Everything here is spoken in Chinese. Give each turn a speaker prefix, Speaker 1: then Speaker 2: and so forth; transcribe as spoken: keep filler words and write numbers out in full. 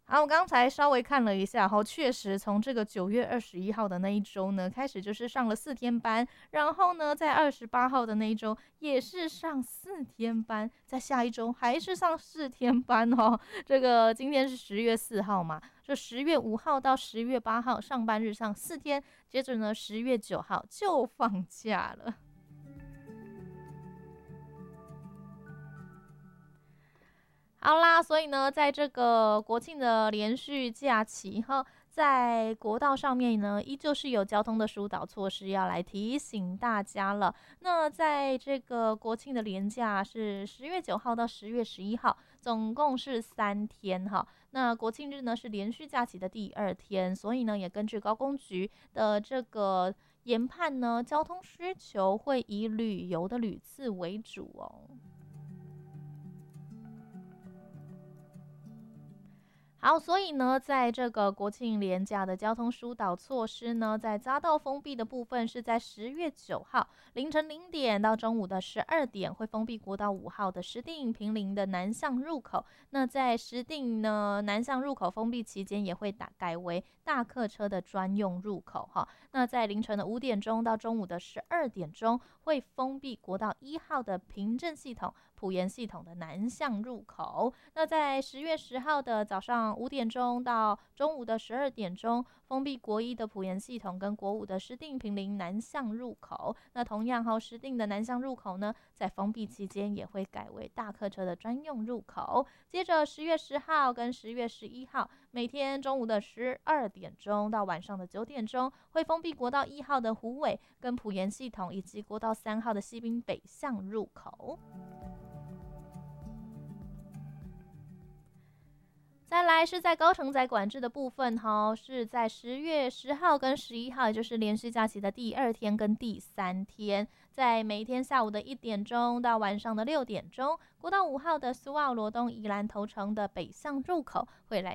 Speaker 1: 好，我刚才稍微看了一下哈，确实从这个九月二十一号的那一周呢，开始就是上了四天班，然后呢，在二十八号的那一周也是上四天班，在下一周还是上四天班哦。这个今天是十月四号嘛，就十月五号到十月八号上班日上四天，接着呢，十月九号就放假了。好啦，所以呢，在这个国庆的连续假期哈，在国道上面呢，依旧是有交通的疏导措施要来提醒大家了。那在这个国庆的连假是十月九号到十月十一号，总共是三天哈。那国庆日呢是连续假期的第二天，所以呢，也根据高工局的这个研判呢，交通需求会以旅游的旅次为主哦。好，所以呢，在这个国庆连假的交通疏导措施呢，在匝道封闭的部分是在十月九号凌晨零点到中午的十二点会封闭国道五号的石碇平林的南向入口。那在石碇呢南向入口封闭期间，也会打改为大客车的专用入口哈。那在凌晨的五点钟到中午的十二点钟会封闭国道一号的平镇系统、埔盐系统的南向入口。那在十月十号的早上五点钟到中午的十二点钟，封闭国一的埔盐系统跟国五的石碇平林南向入口。那同样哈，石碇的南向入口呢，在封闭期间也会改为大客车的专用入口。接着十月十号跟十月十一号，每天中午的十二点钟到晚上的九点钟，会封闭国道一号的虎尾跟埔盐系统，以及国道三号的西滨北向入口。再来是在高承载管制的部分哈，是在十月十号跟十一号，也就是连续假期的第二天跟第三天，在每天下午的一点钟到晚上的六点钟，国道五号的苏澳罗东宜兰头城的北向入口会来